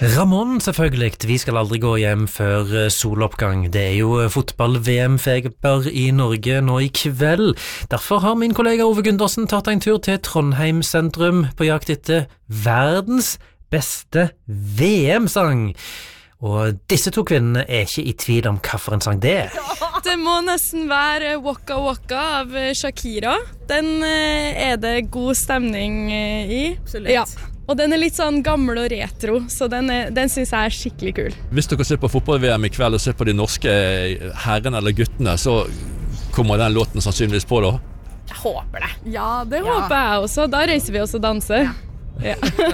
Ramón, selvfølgelig. Vi skal aldri gå hjem før soloppgang. Det jo fotball-VM-feber i Norge nå i kveld. Derfor har min kollega Ove Gundersen tatt en tur til Trondheim sentrum på jakt etter verdens beste VM-sang. Og disse to kvinnene ikke i tvil om hva for en sang det Det må nesten være Waka Waka av Shakira. Den det god stemning i. Absolutt. Ja. Og den litt sånn gammel og retro, så den synes jeg skikkelig kul. Hvis dere ser på fotball-VM i kveld og ser på de norske herrene eller guttene, så kommer den låten sannsynligvis på da? Jeg håper det. Ja, det håper jeg også. Da reiser vi oss og danser. Ja.